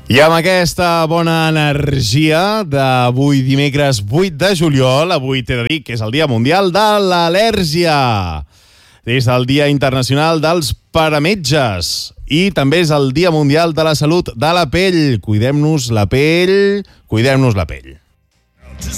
I amb aquesta bona energia d'avui dimecres 8 de juliol, avui t'he de dir que és el Dia Mundial de l'Al·lèrgia. És el Dia Internacional dels Parametges i també és el Dia Mundial de la Salut de la Pell. Cuidem-nos la pell, cuidem-nos la pell.